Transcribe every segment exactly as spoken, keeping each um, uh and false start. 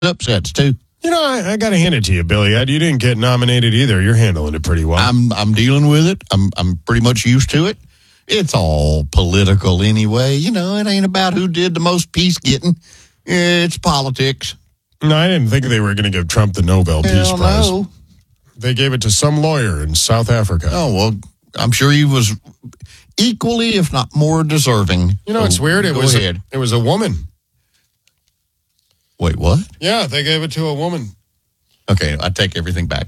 upsets, too. You know, I, I got to hand it to you, Billy Ed. You didn't get nominated either. You're handling it pretty well. I'm I'm dealing with it. I'm I'm pretty much used to it. It's all political anyway. You know, it ain't about who did the most peace getting. It's politics. No, I didn't think they were going to give Trump the Nobel Peace Hell Prize. no. They gave it to some lawyer in South Africa. Oh, well, I'm sure he was equally, if not more, deserving. You know, so it's weird. It go was ahead. A, it was a woman. Wait, what? Yeah, they gave it to a woman. Okay, I take everything back.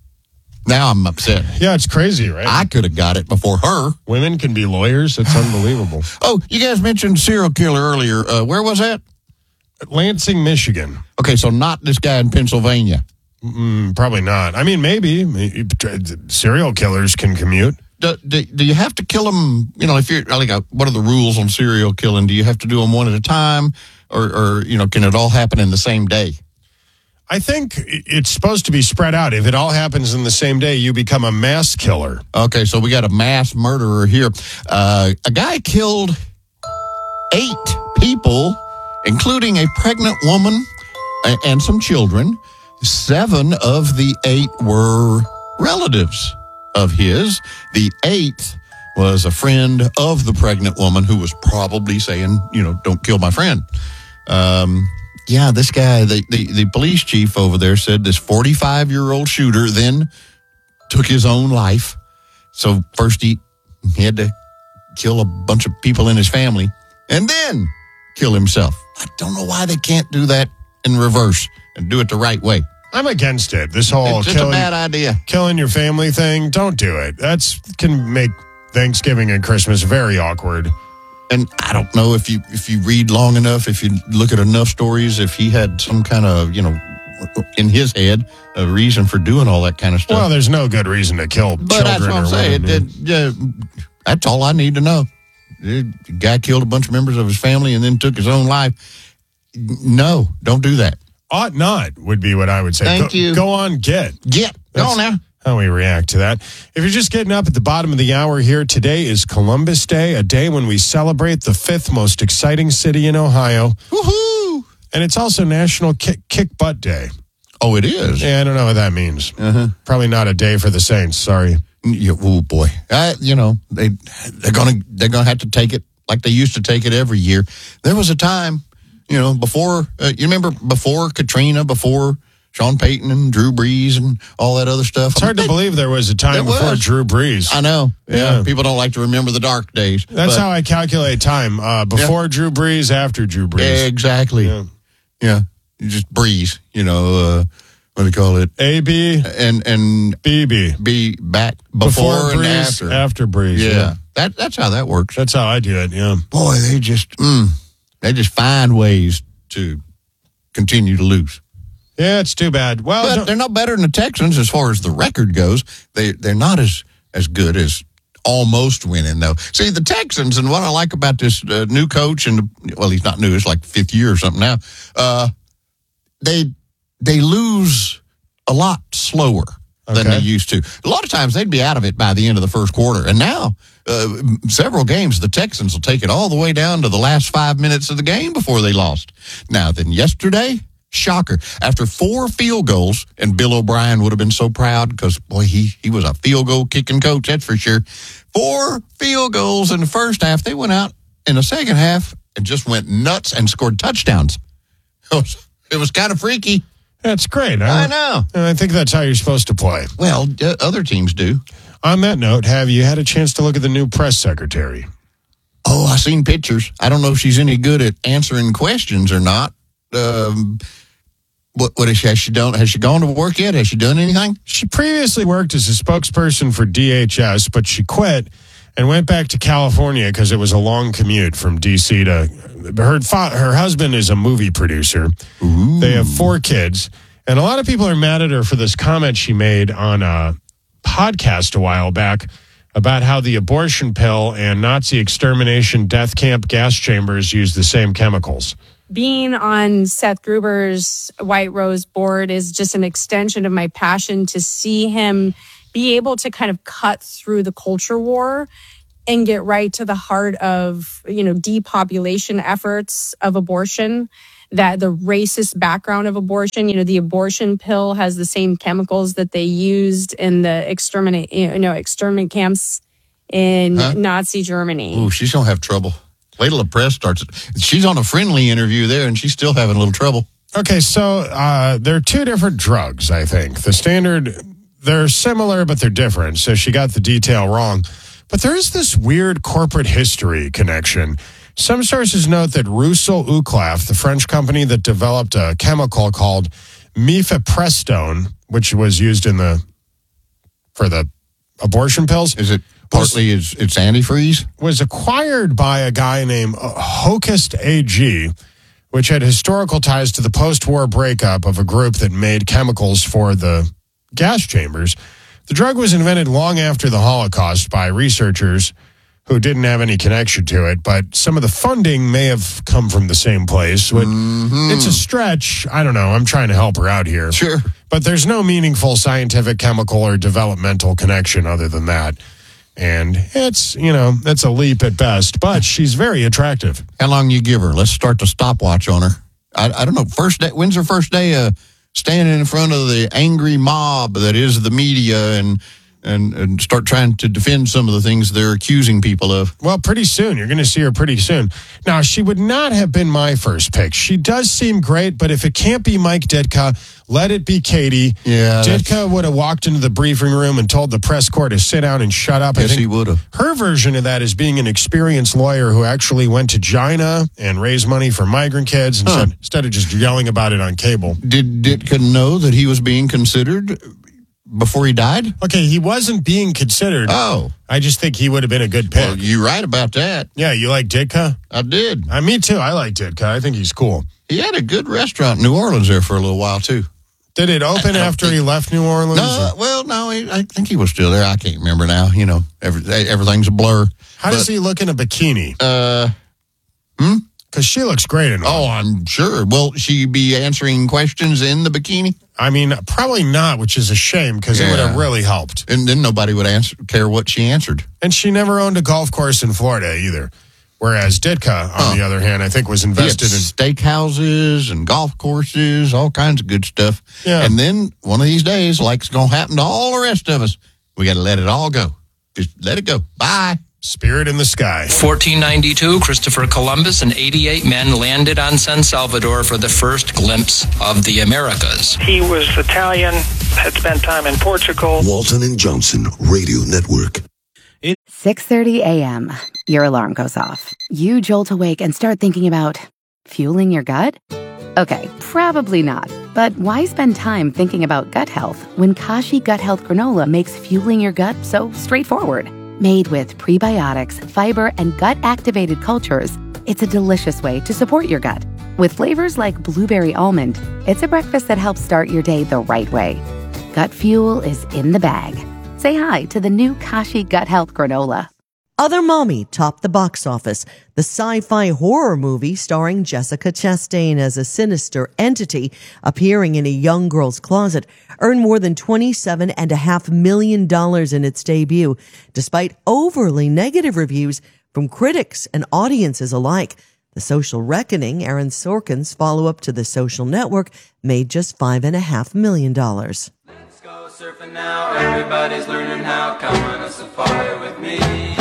Now I'm upset. Yeah, it's crazy, right? I could have got it before her. Women can be lawyers. It's unbelievable. Oh, you guys mentioned serial killer earlier. Uh, where was that? Lansing, Michigan. Okay, so not this guy in Pennsylvania. Mm, probably not. I mean, maybe. maybe serial killers can commute. Do, do, do you have to kill them? You know, if you're like, a, what are the rules on serial killing? Do you have to do them one at a time, or, or you know, can it all happen in the same day? I think it's supposed to be spread out. If it all happens in the same day, you become a mass killer. Okay, so we got a mass murderer here. Uh, a guy killed eight people, including a pregnant woman and some children. Seven of the eight were relatives of his. The eighth was a friend of the pregnant woman who was probably saying, you know, don't kill my friend. Um, yeah, this guy, the, the, the police chief over there said this forty-five-year-old shooter then took his own life. So first he, he had to kill a bunch of people in his family and then kill himself. I don't know why they can't do that in reverse and do it the right way. I'm against it. This whole it's, it's killing, a bad idea. Killing your family thing, don't do it. That's can make Thanksgiving and Christmas very awkward. And I don't know if you if you read long enough, if you look at enough stories, if he had some kind of, you know, in his head, a reason for doing all that kind of stuff. Well, there's no good reason to kill but children that's what I'm or saying. women. It, it, uh, that's all I need to know. The guy killed a bunch of members of his family and then took his own life. No, don't do that. Ought not would be what I would say. Thank go, you. Go on, get. Get. Go on now. How we react to that. If you're just getting up at the bottom of the hour here, today is Columbus Day, a day when we celebrate the fifth most exciting city in Ohio. Woohoo! And it's also National Kick, Kick Butt Day. Oh, it is? Yeah, I don't know what that means. Uh-huh. Probably not a day for the Saints. Sorry. Yeah, oh, boy. I, you know, they, they're going to they're gonna have to take it like they used to take it every year. There was a time, you know, before, uh, you remember before Katrina, before Sean Payton and Drew Brees and all that other stuff. It's hard to believe there was a time There before was. Drew Brees. I know. Yeah. Yeah. People don't like to remember the dark days. That's but- how I calculate time. Uh, before Drew Brees, after Drew Brees. Exactly. Yeah. Yeah. You just breeze, you know, uh, what do you call it? A B And and B B. be back before, and Brees, after. after Brees. Yeah. Yeah. That that's how that works. That's how I do it, yeah. Boy, they just mm, they just find ways to continue to lose. Yeah, it's too bad. Well, But don't- they're not better than the Texans as far as the record goes. They they're not as as good as almost winning though. See, the Texans, and what I like about this uh, new coach, and well, he's not new; it's like fifth year or something now. Uh, they they lose a lot slower than Okay. they used to. A lot of times they'd be out of it by the end of the first quarter, and now uh, several games the Texans will take it all the way down to the last five minutes of the game before they lost. Now, then yesterday. Shocker. After four field goals, and Bill O'Brien would have been so proud because, boy, he, he was a field goal kicking coach, that's for sure. Four field goals in the first half. They went out in the second half and just went nuts and scored touchdowns. It was, it was kind of freaky. that's great. I know. And I think that's how you're supposed to play. Well, uh, other teams do. On that note, have you had a chance to look at the new press secretary? Oh, I seen pictures. I don't know if she's any good at answering questions or not. Um, what, what is she, has she done? Has she gone to work yet? Has she done anything? She previously worked as a spokesperson for D H S, but she quit and went back to California because it was a long commute from D C to her. Fa- her husband is a movie producer. Ooh. They have four kids, and a lot of people are mad at her for this comment she made on a podcast a while back about how the abortion pill and Nazi extermination death camp gas chambers use the same chemicals. Being on Seth Gruber's White Rose board is just an extension of my passion to see him be able to kind of cut through the culture war and get right to the heart of, you know, depopulation efforts of abortion, that the racist background of abortion, you know, the abortion pill has the same chemicals that they used in the exterminate, you know, exterminate camps in huh? Nazi Germany. Ooh, she's going to have trouble. Wait till the press starts. She's on a friendly interview there, and she's still having a little trouble. Okay, so uh, there are two different drugs, I think. The standard, they're similar, but they're different. So she got the detail wrong. But there is this weird corporate history connection. Some sources note that Roussel Uclaf, the French company that developed a chemical called mifepristone, which was used in the for the abortion pills. Is it partly was, it's, it's antifreeze? Was acquired by a guy named Hoechst A G, which had historical ties to the post-war breakup of a group that made chemicals for the gas chambers. The drug was invented long after the Holocaust by researchers who didn't have any connection to it, but some of the funding may have come from the same place. Mm-hmm. It's a stretch. I don't know. I'm trying to help her out here. Sure. But there's no meaningful scientific, chemical, or developmental connection other than that. And it's, you know, that's a leap at best, but she's very attractive. How long you give her? Let's start the stopwatch on her. I, I don't know. First day, when's her first day uh, standing in front of the angry mob that is the media and And, and start trying to defend some of the things they're accusing people of? Well, pretty soon. You're going to see her pretty soon. Now, she would not have been my first pick. She does seem great, but if it can't be Mike Ditka, let it be Katie. Yeah, Ditka would have walked into the briefing room and told the press corps to sit down and shut up. Yes, I think he would have. Her version of that is being an experienced lawyer who actually went to China and raised money for migrant kids instead, huh. instead of just yelling about it on cable. Did Ditka know that he was being considered before he died? Okay, he wasn't being considered. Oh. I just think he would have been a good pick. Well, you're right about that. Yeah, you like Ditka? I did. Uh, me too. I like Ditka. I think he's cool. He had a good restaurant in New Orleans there for a little while, too. Did it open after think, he left New Orleans? No, or? well, no, he, I think he was still there. I can't remember now. You know, every, everything's a blur. How but, does he look in a bikini? Uh, hmm? Because she looks great in one. Oh, I'm sure. Will she be answering questions in the bikini? I mean, probably not, which is a shame because yeah. it would have really helped. And then nobody would answer, care what she answered. And she never owned a golf course in Florida either. Whereas Ditka, on huh. the other hand, I think was invested in steakhouses and golf courses, all kinds of good stuff. Yeah. And then one of these days, like it's going to happen to all the rest of us, we got to let it all go. Just let it go. Bye. Spirit in the sky. fourteen ninety-two, Christopher Columbus and eighty-eight men landed on San Salvador for the first glimpse of the Americas. He was Italian, had spent time in Portugal. Walton and Johnson Radio Network. six thirty a.m. Your alarm goes off. You jolt awake and start thinking about fueling your gut? Okay, probably not. But why spend time thinking about gut health when Kashi Gut Health Granola makes fueling your gut so straightforward? Made with prebiotics, fiber, and gut-activated cultures, it's a delicious way to support your gut. With flavors like blueberry almond, it's a breakfast that helps start your day the right way. Gut fuel is in the bag. Say hi to the new Kashi Gut Health Granola. Other Mommy topped the box office. The sci-fi horror movie starring Jessica Chastain as a sinister entity appearing in a young girl's closet earned more than twenty-seven point five million dollars in its debut, despite overly negative reviews from critics and audiences alike. The Social Reckoning, Aaron Sorkin's follow-up to The Social Network, made just five point five million dollars. Let's go surfing now. Everybody's learning how. Come on a safari with me.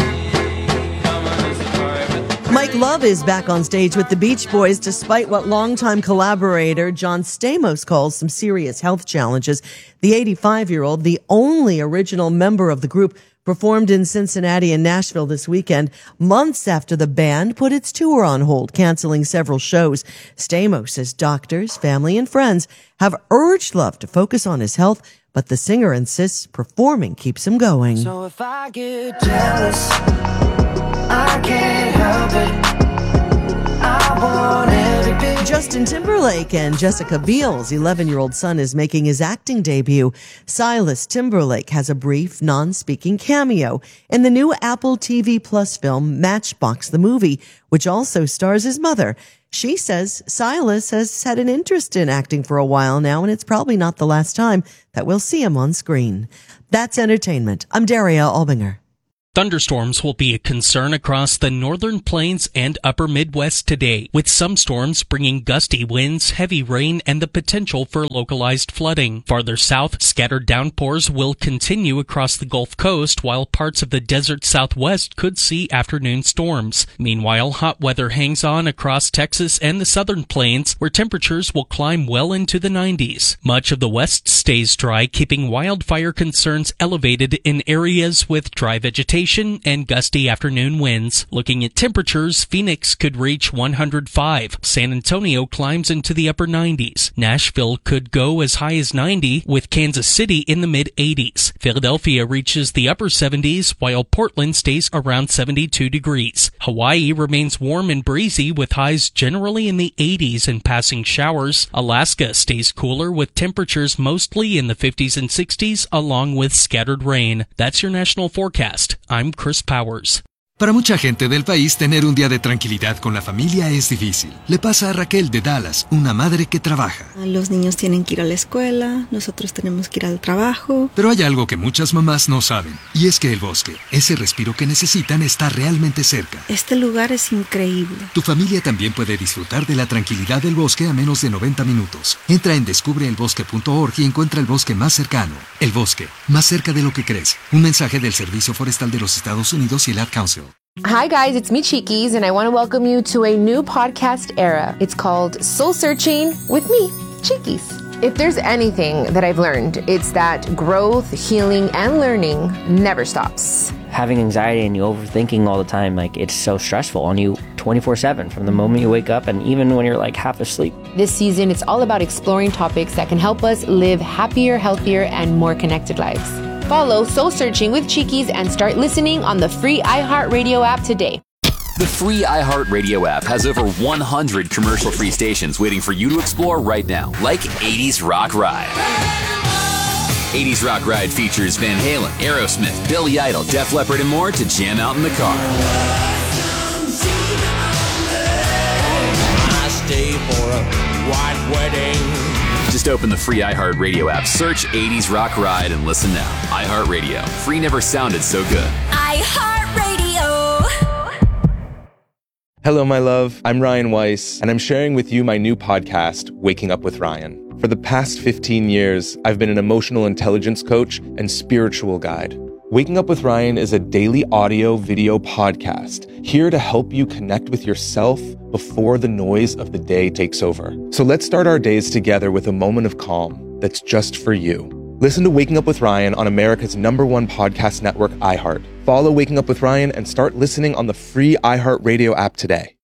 Mike Love is back on stage with the Beach Boys despite what longtime collaborator John Stamos calls some serious health challenges. The eighty-five-year-old, the only original member of the group, performed in Cincinnati and Nashville this weekend, months after the band put its tour on hold, canceling several shows. Stamos says doctors, family, and friends have urged Love to focus on his health, but the singer insists performing keeps him going. So if I get jealous, I can't help it. I want every bit. Justin Timberlake and Jessica Biel's eleven-year-old son is making his acting debut. Silas Timberlake has a brief, non-speaking cameo in the new Apple T V Plus film Matchbox the Movie, which also stars his mother. She says Silas has had an interest in acting for a while now, and it's probably not the last time that we'll see him on screen. That's entertainment. I'm Daria Albinger. Thunderstorms will be a concern across the northern plains and upper Midwest today, with some storms bringing gusty winds, heavy rain, and the potential for localized flooding. Farther south, scattered downpours will continue across the Gulf Coast, while parts of the desert southwest could see afternoon storms. Meanwhile, hot weather hangs on across Texas and the southern plains, where temperatures will climb well into the nineties. Much of the west stays dry, keeping wildfire concerns elevated in areas with dry vegetation and gusty afternoon winds. Looking at temperatures, Phoenix could reach one hundred five. San Antonio climbs into the upper nineties. Nashville could go as high as ninety, with Kansas City in the mid-eighties. Philadelphia reaches the upper seventies, while Portland stays around seventy-two degrees. Hawaii remains warm and breezy, with highs generally in the eighties and passing showers. Alaska stays cooler, with temperatures mostly in the fifties and sixties, along with scattered rain. That's your national forecast. I'm Chris Powers. Para mucha gente del país, tener un día de tranquilidad con la familia es difícil. Le pasa a Raquel de Dallas, una madre que trabaja. Los niños tienen que ir a la escuela, nosotros tenemos que ir al trabajo. Pero hay algo que muchas mamás no saben, y es que el bosque, ese respiro que necesitan, está realmente cerca. Este lugar es increíble. Tu familia también puede disfrutar de la tranquilidad del bosque a menos de noventa minutos. Entra en descubre el bosque punto org y encuentra el bosque más cercano. El bosque, más cerca de lo que crees. Un mensaje del Servicio Forestal de los Estados Unidos y el Ad Council. Hi guys, it's me Chiquis, and I want to welcome you to a new podcast era. It's called Soul Searching with me, Chiquis. If there's anything that I've learned, it's that growth, healing, and learning never stops. Having anxiety and you overthinking all the time, like it's so stressful on you twenty-four seven from the moment you wake up and even when you're like half asleep. This season, it's all about exploring topics that can help us live happier, healthier, and more connected lives. Follow Soul Searching with Chiquis and start listening on the free iHeartRadio app today. The free iHeartRadio app has over one hundred commercial-free stations waiting for you to explore right now, like eighties Rock Ride. eighties Rock Ride features Van Halen, Aerosmith, Billy Idol, Def Leppard, and more to jam out in the car. I stay for a white wedding. Just open the free iHeartRadio app, search eighties Rock Ride, and listen now. iHeartRadio. Free never sounded so good. iHeartRadio. Hello, my love. I'm Ryan Weiss, and I'm sharing with you my new podcast, Waking Up with Ryan. For the past fifteen years, I've been an emotional intelligence coach and spiritual guide. Waking Up with Ryan is a daily audio video podcast here to help you connect with yourself before the noise of the day takes over. So let's start our days together with a moment of calm that's just for you. Listen to Waking Up with Ryan on America's number one podcast network, iHeart. Follow Waking Up with Ryan and start listening on the free iHeartRadio app today.